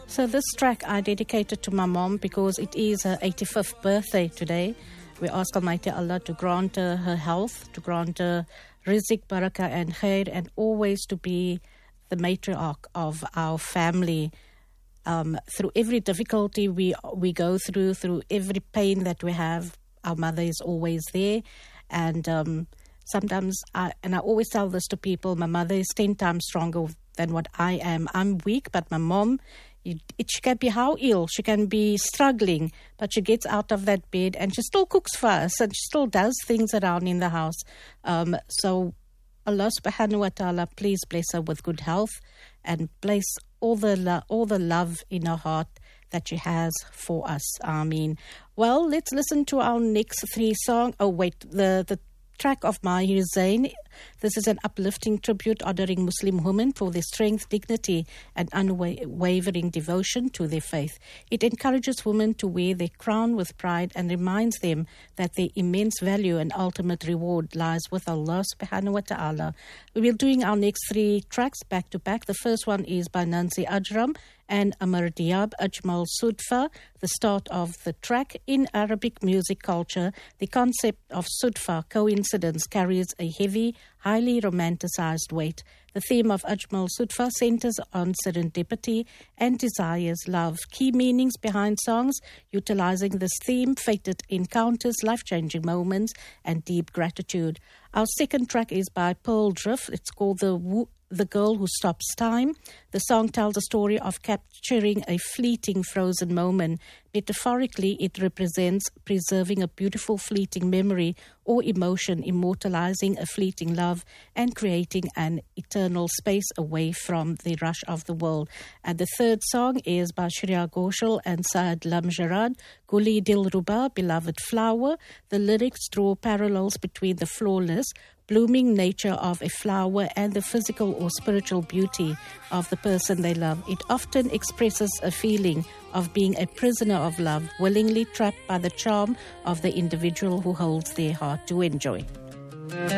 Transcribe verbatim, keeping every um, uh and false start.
So this track I dedicated to my mom because it is her eighty-fifth birthday today. We ask Almighty Allah to grant her her health, to grant her rizq, barakah and khair, and always to be the matriarch of our family. Um, through every difficulty we we go through, through every pain that we have, our mother is always there. And um, sometimes, I, and I always tell this to people, my mother is ten times stronger than what I am. I'm weak, but my mom, it, it, she can be how ill, she can be struggling, but she gets out of that bed and she still cooks for us and she still does things around in the house. Um, so Allah subhanahu wa ta'ala, please bless her with good health and bless all the lo- all the love in her heart that she has for us. Ameen. Well, let's listen to our next three song. Oh wait, the the track of Mahir Zain. This is an uplifting tribute honoring Muslim women for their strength, dignity and unwavering devotion to their faith. It encourages women to wear their crown with pride and reminds them that their immense value and ultimate reward lies with Allah subhanahu wa ta'ala. We'll be doing our next three tracks back to back. The first one is by Nancy Ajram and Amar Diab, Ajmal Sudfa, the start of the track. In Arabic music culture, the concept of Sudfa, coincidence, carries a heavy, highly romanticized weight. The theme of Ajmal Sudfa centers on serendipity and desires love. Key meanings behind songs utilizing this theme: fated encounters, life-changing moments, and deep gratitude. Our second track is by Pearl Drift. It's called The Wo- The Girl Who Stops Time. The song tells a story of capturing a fleeting frozen moment. Metaphorically, it represents preserving a beautiful fleeting memory or emotion, immortalizing a fleeting love, and creating an eternal space away from the rush of the world. And the third song is by Shreya Ghoshal and Saad Lamjarad, Guli Dilruba, Beloved Flower. The lyrics draw parallels between the flawless, blooming nature of a flower and the physical or spiritual beauty of the person they love. It often expresses a feeling of being a prisoner of love, willingly trapped by the charm of the individual who holds their heart. To enjoy.